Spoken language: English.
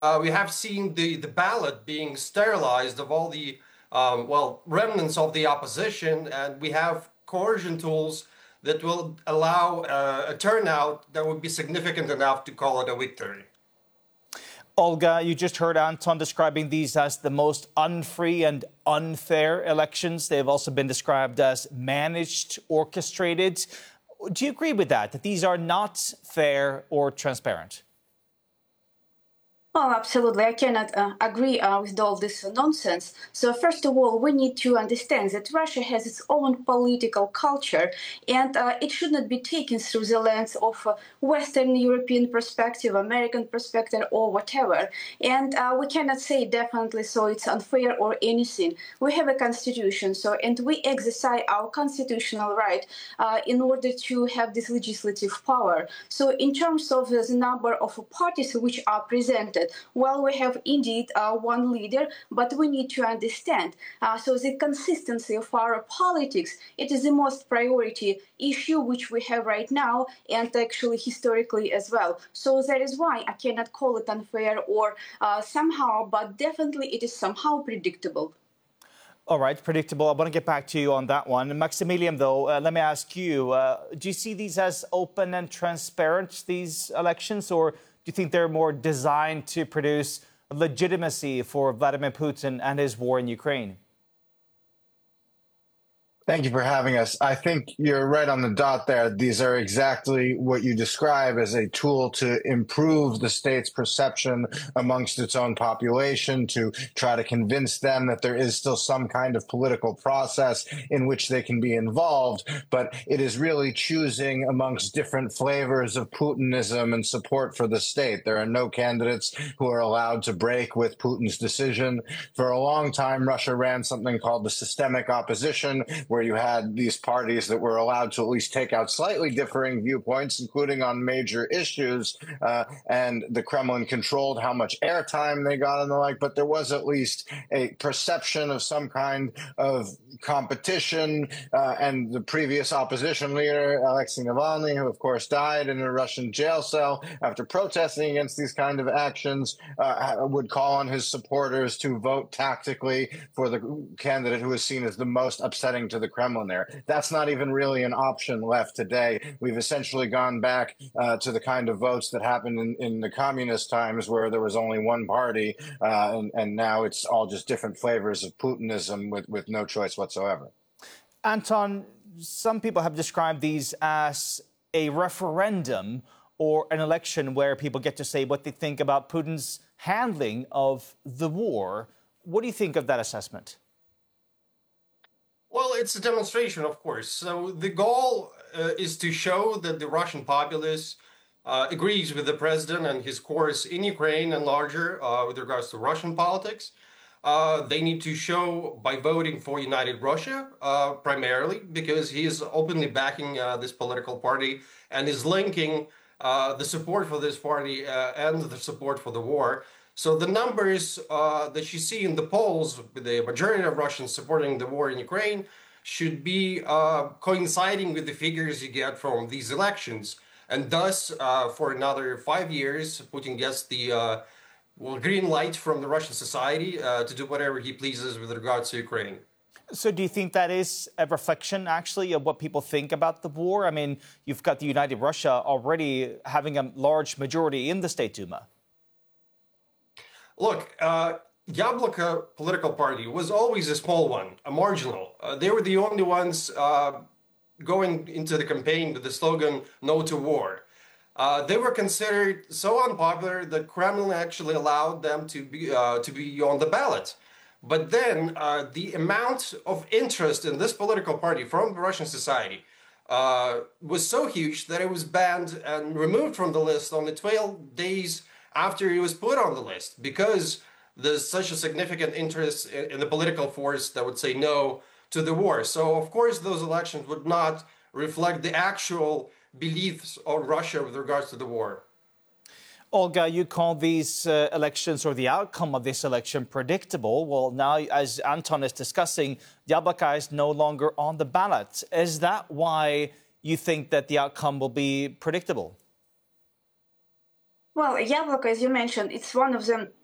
we have seen the ballot being sterilized of all the remnants of the opposition, and we have coercion tools that will allow a turnout that would be significant enough to call it a victory. Olga, you just heard Anton describing these as the most unfree and unfair elections. They've also been described as managed, orchestrated. Do you agree with that these are not fair or transparent? Oh, absolutely. I cannot agree with all this nonsense. So, first of all, we need to understand that Russia has its own political culture, and it should not be taken through the lens of Western European perspective, American perspective, or whatever. And we cannot say definitely so it's unfair or anything. We have a constitution, and we exercise our constitutional right in order to have this legislative power. So, in terms of the number of parties which are presented, well, we have indeed one leader, but we need to understand. So the consistency of our politics, it is the most priority issue which we have right now, and actually historically as well. So that is why I cannot call it unfair or somehow, but definitely it is somehow predictable. All right, predictable. I want to get back to you on that one. Maximilian, though, let me ask you, do you see these as open and transparent, these elections, or do you think they're more designed to produce legitimacy for Vladimir Putin and his war in Ukraine? Thank you for having us. I think you're right on the dot there. These are exactly what you describe as a tool to improve the state's perception amongst its own population, to try to convince them that there is still some kind of political process in which they can be involved. But it is really choosing amongst different flavors of Putinism and support for the state. There are no candidates who are allowed to break with Putin's decision. For a long time, Russia ran something called the systemic opposition, where you had these parties that were allowed to at least take out slightly differing viewpoints, including on major issues, and the Kremlin controlled how much airtime they got and the like, but there was at least a perception of some kind of competition, and the previous opposition leader, Alexei Navalny, who of course died in a Russian jail cell after protesting against these kind of actions, would call on his supporters to vote tactically for the candidate who was seen as the most upsetting to the Kremlin there. That's not even really an option left today. We've essentially gone back to the kind of votes that happened in the communist times, where there was only one party, and now it's all just different flavors of Putinism with no choice whatsoever. Anton, some people have described these as a referendum or an election where people get to say what they think about Putin's handling of the war. What do you think of that assessment? Well, it's a demonstration, of course. So the goal is to show that the Russian populace agrees with the president and his course in Ukraine and larger with regards to Russian politics. They need to show by voting for United Russia, primarily, because he is openly backing this political party and is linking the support for this party and the support for the war. So the numbers that you see in the polls, with the majority of Russians supporting the war in Ukraine, should be coinciding with the figures you get from these elections. And thus, for another 5 years, Putin gets the green light from the Russian society to do whatever he pleases with regards to Ukraine. So do you think that is a reflection, actually, of what people think about the war? I mean, you've got the United Russia already having a large majority in the State Duma. Look, Yabloko political party was always a small one, a marginal. They were the only ones going into the campaign with the slogan, "No to war." They were considered so unpopular that Kremlin actually allowed them to be on the ballot. But then the amount of interest in this political party from Russian society was so huge that it was banned and removed from the list only 12 days after it was put on the list, because there's such a significant interest in the political force that would say no to the war. So, of course, those elections would not reflect the actual beliefs of Russia with regards to the war. Olga, you call these elections, or the outcome of this election, predictable. Well, now, as Anton is discussing, Yabloko is no longer on the ballot. Is that why you think that the outcome will be predictable? Well, Yabloko, as you mentioned, it's one of the